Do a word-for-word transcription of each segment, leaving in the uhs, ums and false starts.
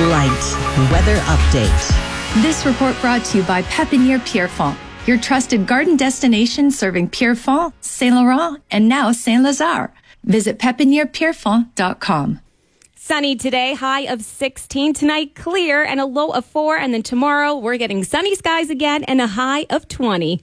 Light weather update. This report brought to you by Pépinière Pierrefonds, your trusted garden destination serving Pierrefonds, Saint Laurent, and now Saint Lazare. Visit pépinière pierrefonds dot com. Sunny today, high of sixteen. Tonight, clear and a low of four. And then tomorrow, we're getting sunny skies again and a high of twenty.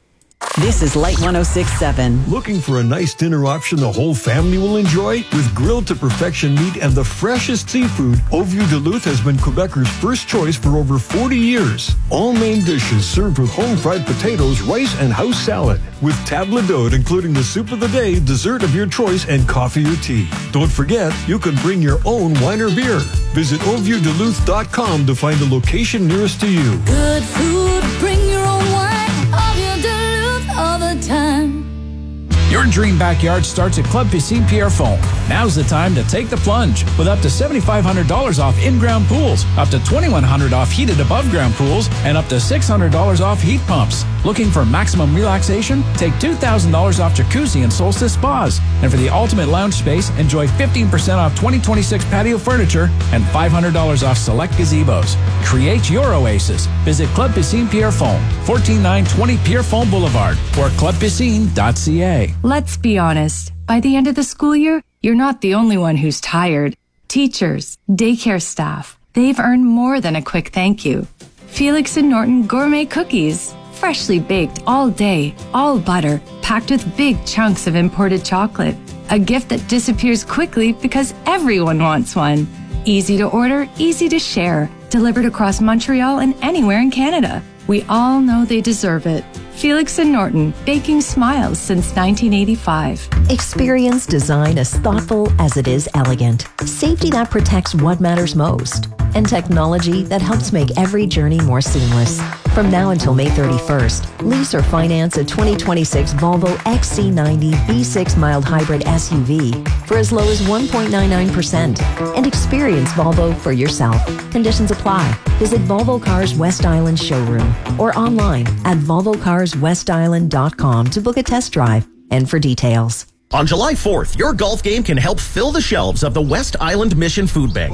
This is Light one oh six point seven. Looking for a nice dinner option the whole family will enjoy? With grilled to perfection meat and the freshest seafood, Au Vieux Duluth has been Quebecers' first choice for over forty years. All main dishes served with home-fried potatoes, rice, and house salad. With table d'hôte, including the soup of the day, dessert of your choice, and coffee or tea. Don't forget, you can bring your own wine or beer. Visit au vieux duluth dot com to find the location nearest to you. Good food, bring your own wine. Au Vieux Duluth all the time. Your dream backyard starts at Club Piscine Pierrefonds. Now's the time to take the plunge with up to seven thousand five hundred dollars off in-ground pools, up to two thousand one hundred dollars off heated above-ground pools, and up to six hundred dollars off heat pumps. Looking for maximum relaxation? Take two thousand dollars off jacuzzi and Solstice spas. And for the ultimate lounge space, enjoy fifteen percent off twenty twenty-six patio furniture and five hundred dollars off select gazebos. Create your oasis. Visit Club Piscine Pierrefonds, fourteen nine twenty Pierrefonds Boulevard, or club piscine dot c a. Let's be honest. By the end of the school year, you're not the only one who's tired. Teachers, daycare staff, they've earned more than a quick thank you. Felix and Norton Gourmet Cookies. Freshly baked all day, all butter, packed with big chunks of imported chocolate. A gift that disappears quickly because everyone wants one. Easy to order, easy to share. Delivered across Montreal and anywhere in Canada. We all know they deserve it. Felix and Norton, baking smiles since nineteen eighty-five. Experience design as thoughtful as it is elegant. Safety that protects what matters most. And technology that helps make every journey more seamless. From now until May thirty-first, lease or finance a twenty twenty-six Volvo X C ninety B six mild hybrid S U V for as low as one point nine nine percent. And experience Volvo for yourself. Conditions apply. Visit Volvo Cars West Island showroom or online at volvo cars west island dot com to book a test drive and for details. On July fourth, your golf game can help fill the shelves of the West Island Mission Food Bank.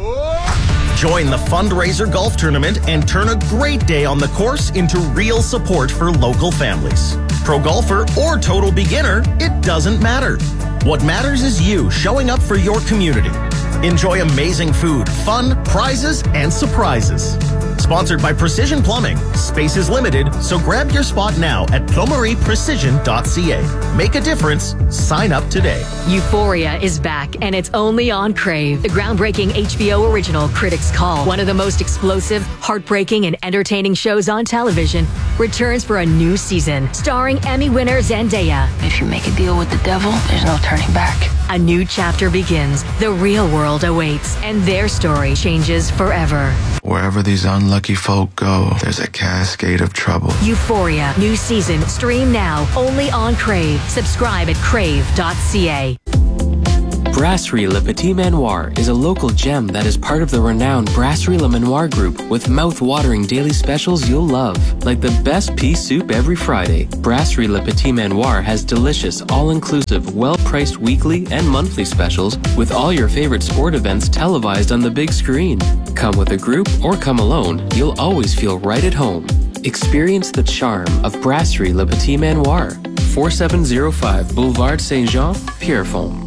Join the fundraiser golf tournament and turn a great day on the course into real support for local families. Pro golfer or total beginner, it doesn't matter. What matters is you showing up for your community. Enjoy amazing food, fun, prizes, and surprises. Sponsored by Precision Plumbing. Space is limited, so grab your spot now at plumerie precision dot c a. Make a difference. Sign up today. Euphoria is back, and it's only on Crave. The groundbreaking H B O original Critics' Call, one of the most explosive, heartbreaking, and entertaining shows on television, returns for a new season, starring Emmy winner Zendaya. If you make a deal with the devil, there's no turning back. A new chapter begins. The real world awaits, and their story changes forever. Wherever these unlucky folk go, there's a cascade of trouble. Euphoria, new season, stream now, only on Crave. Subscribe at crave dot c a. Brasserie Le Petit Manoir is a local gem that is part of the renowned Brasserie Le Manoir group with mouth-watering daily specials you'll love, like the best pea soup every Friday. Brasserie Le Petit Manoir has delicious, all-inclusive, well-priced weekly and monthly specials with all your favorite sport events televised on the big screen. Come with a group or come alone, you'll always feel right at home. Experience the charm of Brasserie Le Petit Manoir, forty-seven oh five Boulevard Saint-Jean, Pierrefonds.